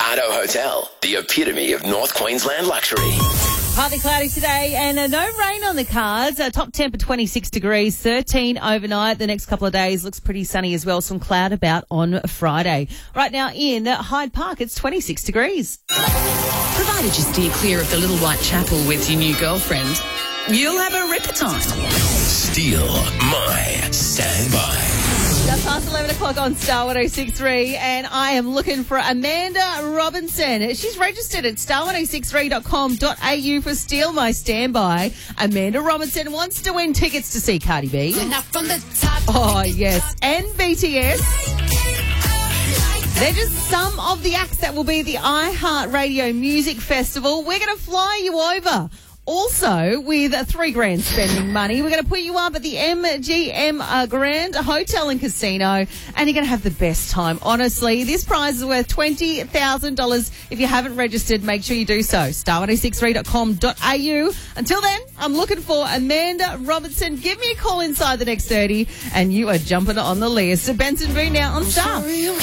Ardo Hotel, the epitome of North Queensland luxury. Partly cloudy today and no rain on the cards. Top temp at 26 degrees, 13 overnight. The next couple of days looks pretty sunny as well. Some cloud about on Friday. Right now in Hyde Park, it's 26 degrees. Provided you steer clear of the Little White Chapel with your new girlfriend, you'll have a ripper time. Steal my standby. Just past 11 o'clock on Star 106.3, and I am looking for Amanda Robinson. She's registered at star1063.com.au for Steal My Standby. Amanda Robinson wants to win tickets to see Cardi B. Oh, yes. And BTS. They're just some of the acts that will be at the iHeartRadio Music Festival. We're going to fly you over. Also, with $3,000 spending money, we're going to put you up at the MGM Grand Hotel and Casino, and you're going to have the best time. Honestly, this prize is worth $20,000. If you haven't registered, make sure you do so. Star1063.com.au. Until then, I'm looking for Amanda Robinson. Give me a call inside the next 30, and you are jumping on the list. Benson Boone now on Star.